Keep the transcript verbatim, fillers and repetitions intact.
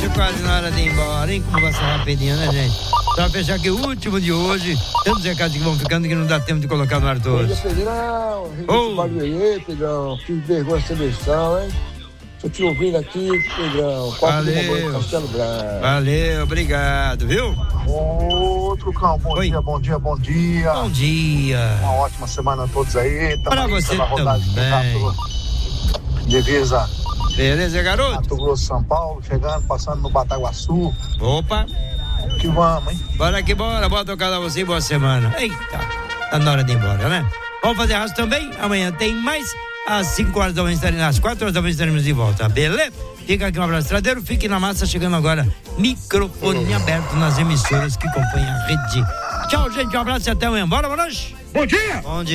quase na hora de ir embora, hein? Como vai ser rapidinho, né, gente? Só pra fechar aqui o último de hoje. Tantos recados que vão ficando que não dá tempo de colocar no ar todos. Pedrão, Oh. Bagulho, Pedrão, que vergonha essa seleção, hein? Tô te ouvindo aqui, Pedrão. Valeu. Castelo Branco. Valeu, obrigado, viu? Outro cão, bom Oi. dia, bom dia, bom dia. Bom dia. Uma ótima semana a todos aí. Tamo Pra aí você pela rodagem de também. Mato- Divisa Beleza, garoto? Mato Grosso, São Paulo, chegando, passando no Bataguaçu. Opa, Que vamos, hein? bora que bora, boa tocada a você e boa semana. Eita, tá na hora de ir embora, né? Vamos fazer raça também? Amanhã tem mais. Às cinco horas da manhã estaremos, às quatro horas da manhã estaremos de volta, beleza? Fica aqui um abraço tradeiro, fique na massa, chegando agora, microfone aberto nas emissoras que compõem a rede. Tchau, gente, um abraço e até amanhã. Bora, boa noite. Bom dia! Bom dia.